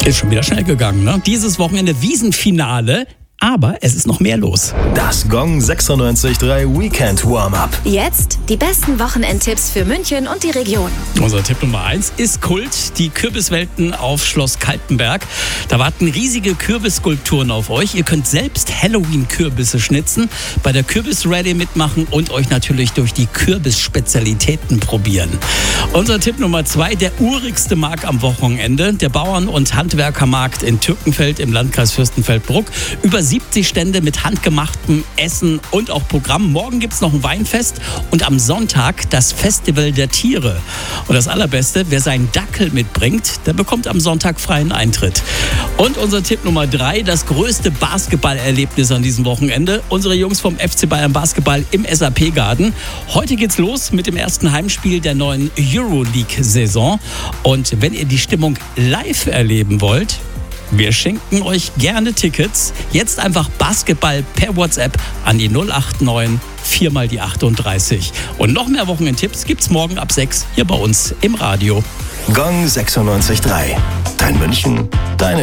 Ist schon wieder schnell gegangen, ne? Dieses Wochenende Wiesenfinale, aber es ist noch mehr los. Das Gong 96.3 Weekend Warm-Up. Jetzt die besten Wochenendtipps für München und die Region. Unser Tipp Nummer 1 ist Kult, die Kürbiswelten auf Schloss Kaltenberg. Da warten riesige Kürbisskulpturen auf euch. Ihr könnt selbst Halloween-Kürbisse schnitzen, bei der Kürbis-Rallye mitmachen und euch natürlich durch die Kürbisspezialitäten probieren. Unser Tipp Nummer 2, der urigste Markt am Wochenende, der Bauern- und Handwerkermarkt in Türkenfeld im Landkreis Fürstenfeldbruck. Über 70 Stände mit handgemachtem Essen und auch Programm. Morgen gibt es noch ein Weinfest und am Sonntag das Festival der Tiere. Und das Allerbeste, wer seinen Dackel mitbringt, der bekommt am Sonntag freien Eintritt. Und unser Tipp Nummer 3, das größte Basketballerlebnis an diesem Wochenende. Unsere Jungs vom FC Bayern Basketball im SAP-Garten. Heute geht's los mit dem ersten Heimspiel der neuen Euroleague-Saison. Und wenn ihr die Stimmung live erleben wollt, wir schenken euch gerne Tickets. Jetzt einfach Basketball per WhatsApp an die 089 4 mal die 38. Und noch mehr Wochenendtipps gibt's morgen ab 6 hier bei uns im Radio. Gong 96.3. Dein München, deine